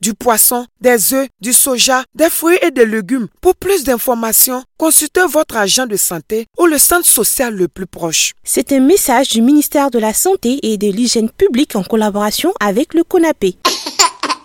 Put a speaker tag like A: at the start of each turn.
A: du poisson, des œufs, du soja, des fruits et des légumes. Pour plus d'informations, consultez votre agent de santé ou le centre social le plus proche.
B: C'est un message du ministère de la Santé et de l'Hygiène publique en collaboration avec le CONAPE.